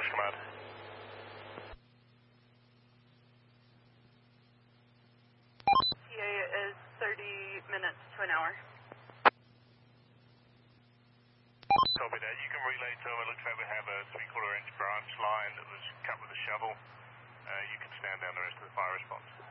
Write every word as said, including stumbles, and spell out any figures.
Fox Command. T A is thirty minutes to an hour. Copy that. You can relay to them. It looks like we have a three-quarter inch branch line that was cut with a shovel. Uh, you can stand down the rest of the fire response.